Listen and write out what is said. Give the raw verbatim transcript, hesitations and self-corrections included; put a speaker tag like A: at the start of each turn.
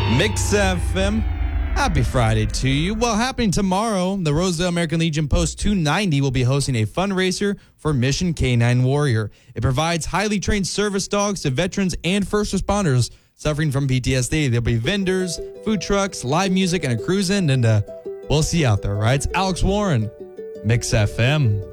A: Mix F M. Happy Friday to you. Well, happening tomorrow, the Rosedale American Legion Post two ninety will be hosting a fundraiser for Mission K nine Warrior. It provides highly trained service dogs to veterans and first responders suffering from P T S D. There'll be vendors, food trucks, live music, and a cruise in, and uh, we'll see you out there, right? It's Alex Warren, Mix F M.